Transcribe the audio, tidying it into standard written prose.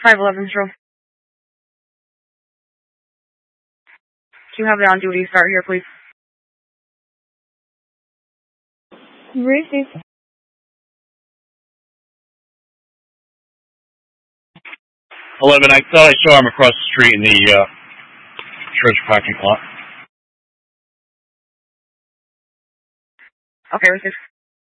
511 True. Can you have the on-duty start here, please? Receive. 11, I thought I saw him across the street in the church parking lot. Okay, receive.